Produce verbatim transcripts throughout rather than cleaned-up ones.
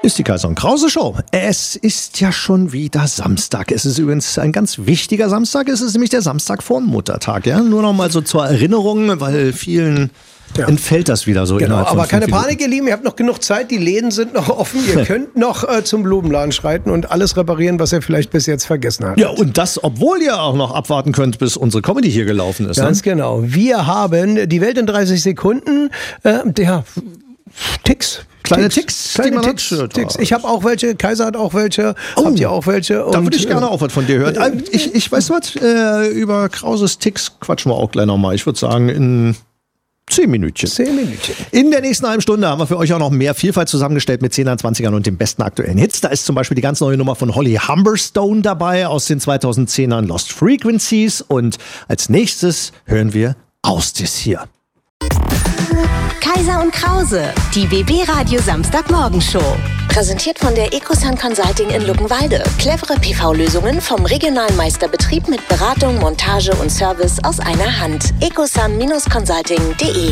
Ist die Kaiser und Krause Show. Es ist ja schon wieder Samstag. Es ist übrigens ein ganz wichtiger Samstag. Es ist nämlich der Samstag vor dem Muttertag. Ja? Nur noch mal so zur Erinnerung, weil vielen ja. entfällt das wieder so. Genau, aber keine Minuten. Panik, ihr Lieben. Ihr habt noch genug Zeit. Die Läden sind noch offen. Ihr könnt noch äh, zum Blumenladen schreiten und alles reparieren, was ihr vielleicht bis jetzt vergessen habt. Ja, und das, obwohl ihr auch noch abwarten könnt, bis unsere Comedy hier gelaufen ist. Ganz ne? genau. Wir haben die Welt in dreißig Sekunden. Äh, der Ticks. Kleine Ticks, Kleine die man Ticks, hat. Ticks. Ich habe auch welche, Kaiser hat auch welche, oh, habt ihr auch welche? Und da würde ich gerne auch was von dir hören. Äh, Ich, ich weiß was, äh, über Krauses Ticks quatschen wir auch gleich nochmal. Ich würde sagen, in zehn Minütchen. Zehn Minütchen. In der nächsten halben Stunde haben wir für euch auch noch mehr Vielfalt zusammengestellt mit zehnern, zwanzigern und den besten aktuellen Hits. Da ist zum Beispiel die ganz neue Nummer von Holly Humberstone dabei aus den zweitausendzehnern Lost Frequencies. Und als nächstes hören wir Austis hier. Kaiser und Krause, die B B-Radio Samstagmorgenshow. Präsentiert von der Ecosun Consulting in Luckenwalde. Clevere P V-Lösungen vom regionalen Meisterbetrieb mit Beratung, Montage und Service aus einer Hand. ecosun Consulting punkt de.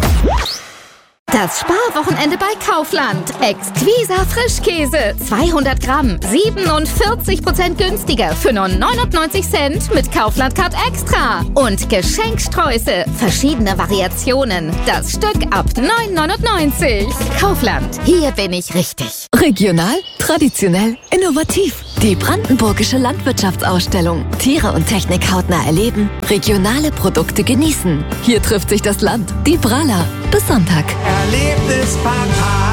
Das Sparwochenende bei Kaufland. Exquisa Frischkäse. zweihundert Gramm. siebenundvierzig Prozent günstiger für nur neunundneunzig Cent mit Kaufland Card Extra. Und Geschenksträuße. Verschiedene Variationen. Das Stück ab neun neunundneunzig. Kaufland. Hier bin ich richtig. Regional, traditionell, innovativ. Die Brandenburgische Landwirtschaftsausstellung. Tiere und Technik hautnah erleben. Regionale Produkte genießen. Hier trifft sich das Land. Die Brala. Bis Sonntag. Erlebnis beim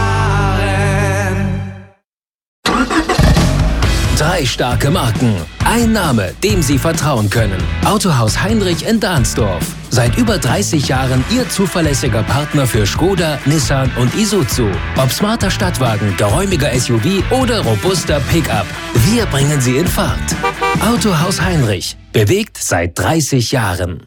Paaren. Drei starke Marken. Ein Name, dem Sie vertrauen können. Autohaus Heinrich in Dahnsdorf. Seit über dreißig Jahren Ihr zuverlässiger Partner für Skoda, Nissan und Isuzu. Ob smarter Stadtwagen, geräumiger S U V oder robuster Pickup. Wir bringen Sie in Fahrt. Autohaus Heinrich. Bewegt seit dreißig Jahren.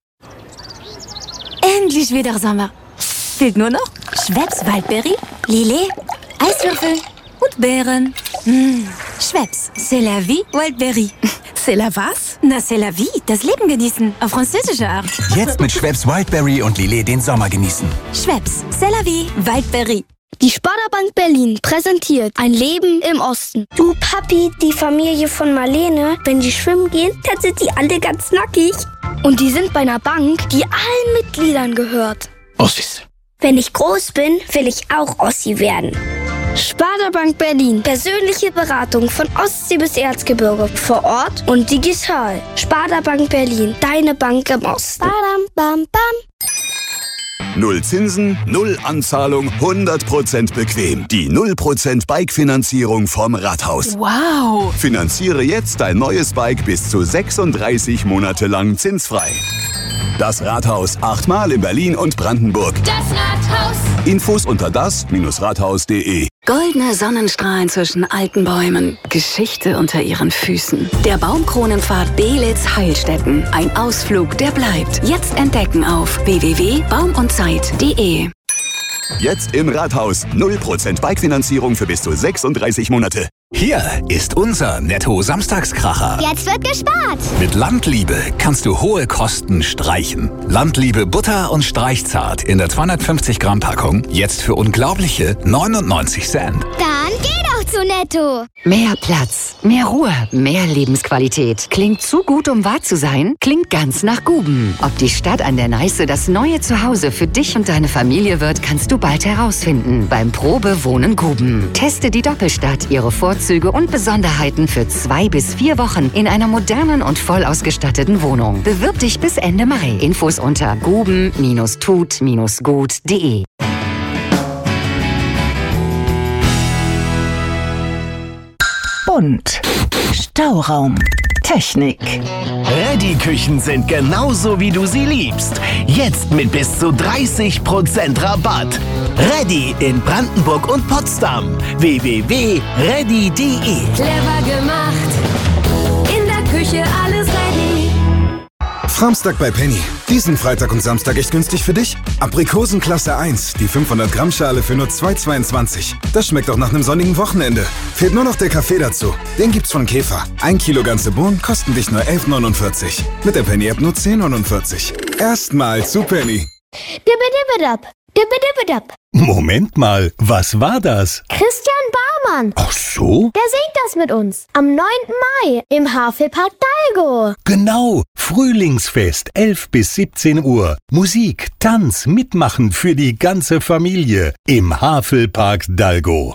Endlich wieder Sommer. Fehlt nur noch Schweppes Waldbeere, Lillet, Eiswürfel und Beeren. Mmh. Schweppes, c'est la vie, Waldbeere. C'est la was? Na, c'est la vie, das Leben genießen, auf französische Art. Jetzt mit Schweppes Wildberry und Lillet den Sommer genießen. Schweppes, c'est la vie, Waldbeere. Die Sparda-Bank Berlin präsentiert ein Leben im Osten. Du Papi, die Familie von Marlene, wenn die schwimmen gehen, dann sind die alle ganz nackig. Und die sind bei einer Bank, die allen Mitgliedern gehört. Ossis. Wenn ich groß bin, will ich auch Ossi werden. Sparda-Bank Berlin. Persönliche Beratung von Ostsee bis Erzgebirge. Vor Ort und digital. Sparda-Bank Berlin. Deine Bank im Osten. Badam, bam, bam. Null Zinsen, null Anzahlung, hundert Prozent bequem. Die null Prozent Bike-Finanzierung vom Rathaus. Wow! Finanziere jetzt dein neues Bike bis zu sechsunddreißig Monate lang zinsfrei. Das Rathaus. Achtmal in Berlin und Brandenburg. Das Rathaus. Infos unter das Rathaus punkt de. Goldene Sonnenstrahlen zwischen alten Bäumen. Geschichte unter ihren Füßen. Der Baumkronenpfad Belitz Heilstätten. Ein Ausflug, der bleibt. Jetzt entdecken auf w w w punkt baum und zeit punkt de. Jetzt im Rathaus. null Prozent Bike-Finanzierung für bis zu sechsunddreißig Monate. Hier ist unser Netto-Samstagskracher. Jetzt wird gespart. Mit Landliebe kannst du hohe Kosten streichen. Landliebe Butter und Streichzart in der zweihundertfünfzig Gramm Packung. Jetzt für unglaubliche neunundneunzig Cent. Dann geh doch zu Netto. Mehr Platz, mehr Ruhe, mehr Lebensqualität. Klingt zu gut, um wahr zu sein? Klingt ganz nach Guben. Ob die Stadt an der Neiße das neue Zuhause für dich und deine Familie wird, kannst du bald herausfinden. Beim Probewohnen Guben. Teste die Doppelstadt, ihre Vorzüge und Besonderheiten für zwei bis vier Wochen in einer modernen und voll ausgestatteten Wohnung. Bewirb dich bis Ende Mai. Infos unter guben tut gut punkt de. Bunt. Stauraum. Technik. Reddy-Küchen sind genauso, wie du sie liebst. Jetzt mit bis zu dreißig Prozent Rabatt. Reddy in Brandenburg und Potsdam. w w w punkt reddy punkt de. Clever gemacht. In der Küche alles ready. Samstag bei Penny. Diesen Freitag und Samstag echt günstig für dich? Aprikosen Klasse eins, die fünfhundert Gramm Schale für nur zwei zweiundzwanzig. Das schmeckt doch nach einem sonnigen Wochenende. Fehlt nur noch der Kaffee dazu. Den gibt's von Käfer. Ein Kilo ganze Bohnen kosten dich nur elf neunundvierzig. Mit der Penny-App nur zehn neunundvierzig. Erstmal zu Penny. Dibbidibidab. Dibbidibidab. Moment mal, was war das? Christian Barber. Böhmermann. Ach so? Der singt das mit uns. Am neunten Mai im Havelpark Dalgo. Genau. Frühlingsfest, elf bis siebzehn Uhr. Musik, Tanz, Mitmachen für die ganze Familie im Havelpark Dalgo.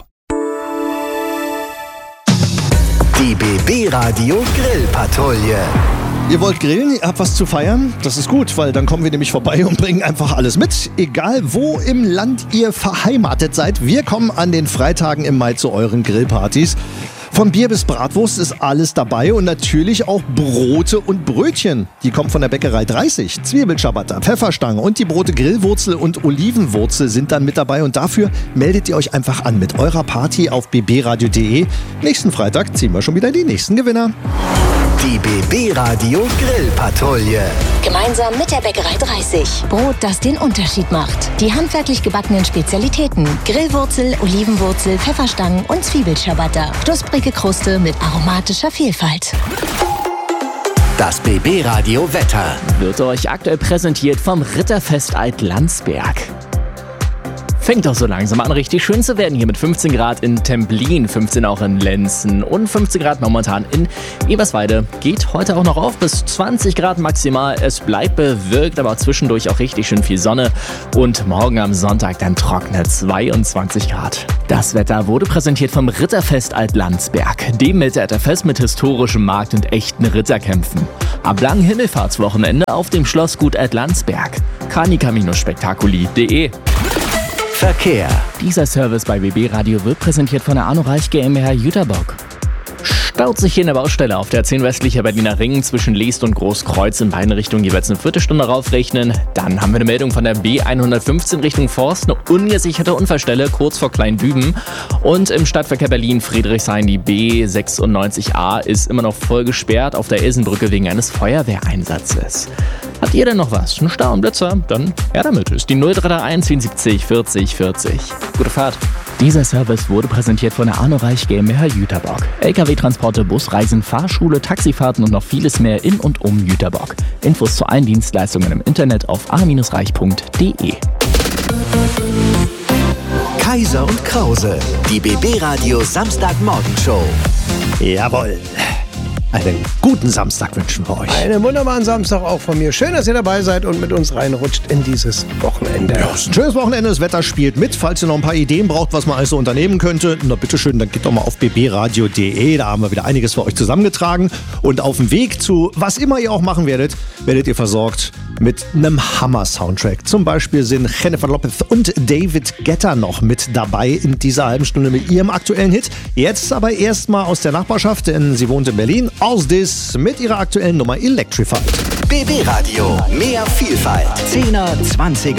Die B B-Radio Grillpatrouille. Ihr wollt grillen, ihr habt was zu feiern? Das ist gut, weil dann kommen wir nämlich vorbei und bringen einfach alles mit. Egal, wo im Land ihr verheimatet seid, wir kommen an den Freitagen im Mai zu euren Grillpartys. Von Bier bis Bratwurst ist alles dabei und natürlich auch Brote und Brötchen. Die kommen von der Bäckerei dreißig. Zwiebelciabatta, Pfefferstangen und die Brote Grillwurzel und Olivenwurzel sind dann mit dabei. Und dafür meldet ihr euch einfach an mit eurer Party auf b b radio punkt d e. Nächsten Freitag ziehen wir schon wieder die nächsten Gewinner. Die B B-Radio Grillpatrouille. Gemeinsam mit der Bäckerei dreißig. Brot, das den Unterschied macht. Die handwerklich gebackenen Spezialitäten. Grillwurzel, Olivenwurzel, Pfefferstangen und Zwiebelciabatta. Knusprige Kruste mit aromatischer Vielfalt. Das B B-Radio Wetter wird euch aktuell präsentiert vom Ritterfest Alt-Landsberg. Fängt doch so langsam an, richtig schön zu werden. Hier mit fünfzehn Grad in Templin, fünfzehn auch in Lenzen und fünfzehn Grad momentan in Eberswalde. Geht heute auch noch auf bis zwanzig Grad maximal. Es bleibt bewölkt, aber zwischendurch auch richtig schön viel Sonne. Und morgen am Sonntag dann trockene zweiundzwanzig Grad. Das Wetter wurde präsentiert vom Ritterfest Alt-Landsberg, dem Mittelalterfest mit historischem Markt und echten Ritterkämpfen. Am langen Himmelfahrtswochenende auf dem Schlossgut Alt-Landsberg. Kanika Spektakuli punkt de. Verkehr. Dieser Service bei B B Radio wird präsentiert von der Anoreich GmbH Jüterbock. Staut sich hier in der Baustelle auf der zehn westlicher Berliner Ring zwischen Leest und Großkreuz in beiden Richtungen jeweils eine Viertelstunde raufrechnen. Dann haben wir eine Meldung von der B hundertfünfzehn Richtung Forst, eine ungesicherte Unfallstelle kurz vor Kleindüben. Und im Stadtverkehr Berlin Friedrichshain die B sechsundneunzig a ist immer noch voll gesperrt auf der Ilsenbrücke wegen eines Feuerwehreinsatzes. Habt ihr denn noch was? Ein Stau und Blitzer? Dann her damit. Ist die null drei drei eins vierundsiebzig vierzig vierzig. Gute Fahrt. Dieser Service wurde präsentiert von der Anoreich GmbH Jüterbock. L K W-Transporte, Busreisen, Fahrschule, Taxifahrten und noch vieles mehr in und um Jüterbock. Infos zu allen Dienstleistungen im Internet auf a reich punkt de. Kaiser und Krause, die B B-Radio Samstagmorgenshow. Jawohl. Einen guten Samstag wünschen wir euch. Einen wunderbaren Samstag auch von mir. Schön, dass ihr dabei seid und mit uns reinrutscht in dieses Wochenende. Ja, es ist ein schönes Wochenende, das Wetter spielt mit. Falls ihr noch ein paar Ideen braucht, was man alles so unternehmen könnte, na bitteschön, dann geht doch mal auf b b radio punkt de. Da haben wir wieder einiges für euch zusammengetragen. Und auf dem Weg zu was immer ihr auch machen werdet, werdet ihr versorgt mit einem Hammer-Soundtrack. Zum Beispiel sind Jennifer Lopez und David Guetta noch mit dabei in dieser halben Stunde mit ihrem aktuellen Hit. Jetzt aber erstmal aus der Nachbarschaft, denn sie wohnt in Berlin. Aus Dis mit ihrer aktuellen Nummer Electrified. B B-Radio, mehr Vielfalt. zehner, zwanziger